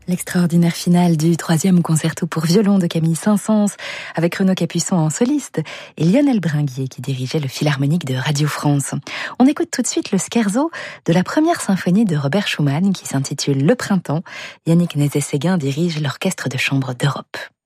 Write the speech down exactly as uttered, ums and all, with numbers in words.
L'extraordinaire finale du troisième concerto pour violon de Camille Saint-Saëns, avec Renaud Capuçon en soliste et Lionel Bringuier qui dirigeait le Philharmonique de Radio France. On écoute tout de suite le scherzo de la première symphonie de Robert Schumann qui s'intitule Le Printemps. Yannick Nézet-Séguin dirige l'Orchestre de chambre d'Europe.